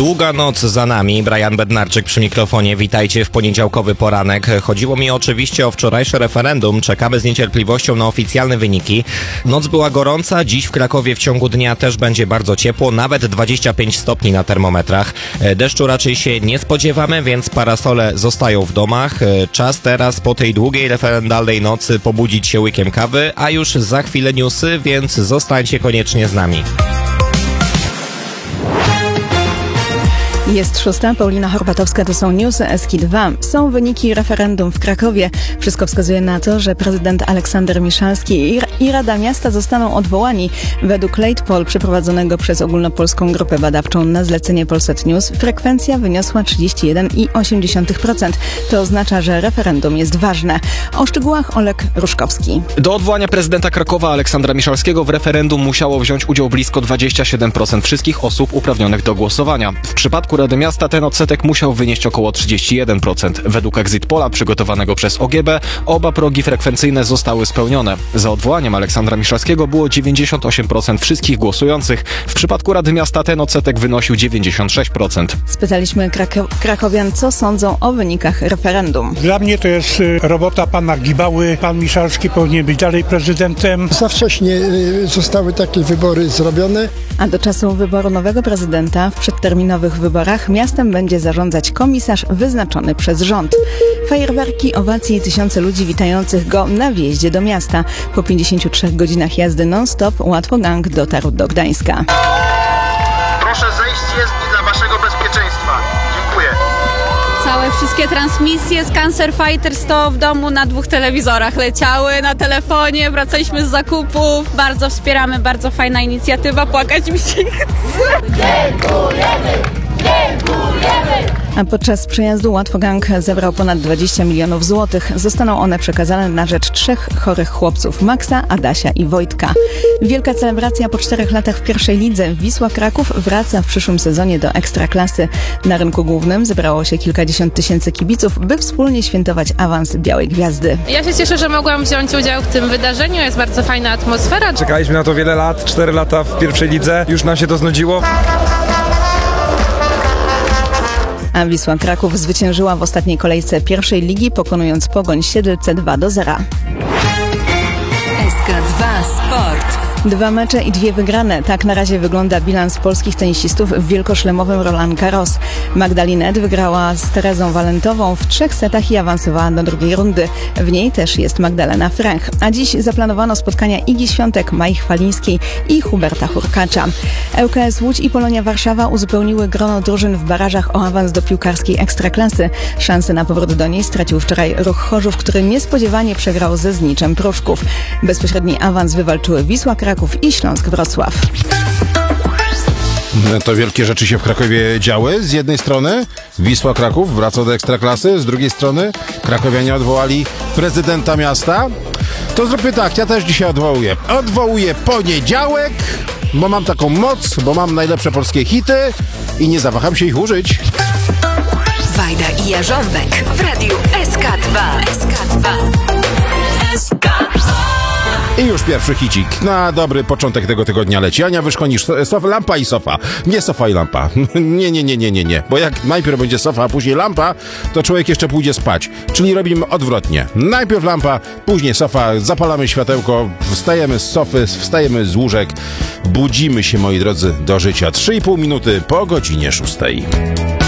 Długa noc za nami, Brian Bednarczyk przy mikrofonie. Witajcie w poniedziałkowy poranek. Chodziło mi oczywiście o wczorajsze referendum. Czekamy z niecierpliwością na oficjalne wyniki. Noc była gorąca, dziś w Krakowie w ciągu dnia też będzie bardzo ciepło, nawet 25 stopni na termometrach. Deszczu raczej się nie spodziewamy, więc parasole zostają w domach. Czas teraz po tej długiej referendalnej nocy pobudzić się łykiem kawy, a już za chwilę newsy, więc zostańcie koniecznie z nami. Jest 6. Paulina Horbatowska, to są newsy SK2. Są wyniki referendum w Krakowie. Wszystko wskazuje na to, że prezydent Aleksander Miszalski i Rada Miasta zostaną odwołani. Według Late Poll przeprowadzonego przez ogólnopolską grupę badawczą na zlecenie Polsat News frekwencja wyniosła 31,8%. To oznacza, że referendum jest ważne. O szczegółach Olek Ruszkowski. Do odwołania prezydenta Krakowa Aleksandra Miszalskiego w referendum musiało wziąć udział blisko 27% wszystkich osób uprawnionych do głosowania. W przypadku Rady Miasta ten odsetek musiał wynieść około 31%. Według Exit Polla przygotowanego przez OGB oba progi frekwencyjne zostały spełnione. Za odwołaniem Aleksandra Miszalskiego było 98% wszystkich głosujących. W przypadku Rady Miasta ten odsetek wynosił 96%. Spytaliśmy krakowian, co sądzą o wynikach referendum. Dla mnie to jest robota pana Gibały. Pan Miszalski powinien być dalej prezydentem. Za wcześnie zostały takie wybory zrobione. A do czasu wyboru nowego prezydenta w przedterminowych wyborach miastem będzie zarządzać komisarz wyznaczony przez rząd. Fajerwerki, owacje i tysiące ludzi witających go na wjeździe do miasta. Po 53 godzinach jazdy non-stop łatwogang dotarł do Gdańska. Proszę zejść z jezdni dla waszego bezpieczeństwa. Dziękuję. Całe wszystkie transmisje z Cancer Fighters to w domu na 2 telewizorach leciały, na telefonie, wracaliśmy z zakupów. Bardzo wspieramy, bardzo fajna inicjatywa, płakać mi się chce. Dziękujemy! A podczas przejazdu łatwogang zebrał ponad 20 milionów złotych. Zostaną one przekazane na rzecz 3 chorych chłopców: Maxa, Adasia i Wojtka. Wielka celebracja po 4 latach w pierwszej lidze. Wisła Kraków wraca w przyszłym sezonie do Ekstraklasy. Na rynku głównym zebrało się kilkadziesiąt tysięcy kibiców, by wspólnie świętować awans Białej Gwiazdy. Ja się cieszę, że mogłam wziąć udział w tym wydarzeniu. Jest bardzo fajna atmosfera. Czekaliśmy na to wiele lat, 4 lata w pierwszej lidze. Już nam się to znudziło. A Wisła Kraków zwyciężyła w ostatniej kolejce pierwszej ligi, pokonując Pogoń Siedlce 2-0. SK2 Sport. 2 mecze i 2 wygrane. Tak na razie wygląda bilans polskich tenisistów w wielkoszlemowym Roland Garros. Magdalinet wygrała z Terezą Walentową w 3 setach i awansowała do drugiej rundy. W niej też jest Magdalena Fręch. A dziś zaplanowano spotkania Igi Świątek, Mai Chwalińskiej i Huberta Hurkacza. ŁKS Łódź i Polonia Warszawa uzupełniły grono drużyn w barażach o awans do piłkarskiej Ekstraklasy. Szansę na powrót do niej stracił wczoraj Ruch Chorzów, który niespodziewanie przegrał ze Zniczem Pruszków. Bezpośredni awans wywalczyły Wisła Kraków i Śląsk Wrocław. To wielkie rzeczy się w Krakowie działy. Z jednej strony Wisła Kraków wraca do Ekstraklasy, z drugiej strony krakowianie odwołali prezydenta miasta. To zróbmy tak, ja też dzisiaj odwołuję. Odwołuję poniedziałek, bo mam taką moc, bo mam najlepsze polskie hity i nie zawaham się ich użyć. Wajda i Jarząbek w radiu SK2. SK2. I już pierwszy hicik. Na dobry początek tego tygodnia leci. Ania Wyszkonisz, lampa i sofa. Nie sofa i lampa. Nie. Bo jak najpierw będzie sofa, a później lampa, to człowiek jeszcze pójdzie spać. Czyli robimy odwrotnie. Najpierw lampa, później sofa, zapalamy światełko, wstajemy z sofy, wstajemy z łóżek, budzimy się, moi drodzy, do życia. 3,5 minuty po godzinie 6.